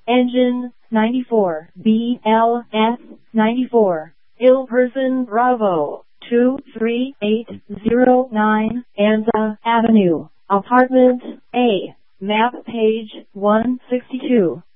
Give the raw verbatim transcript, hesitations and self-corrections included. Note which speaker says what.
Speaker 1: Engine ninety-four, B L S ninety-four, ill person Bravo, two three eight zero nine, Anza Avenue, Apartment A, map page one sixty-two.